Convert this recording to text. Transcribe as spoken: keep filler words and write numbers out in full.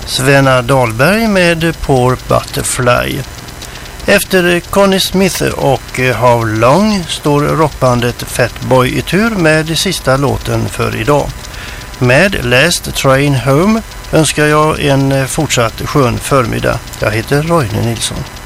Svenna Dahlberg med Poor Butterfly. Efter Connie Smith och How Long står rockbandet Fatboy i tur med sista låten för idag. Med Last Train Home önskar jag en fortsatt skön förmiddag. Jag heter Roine Nilsson.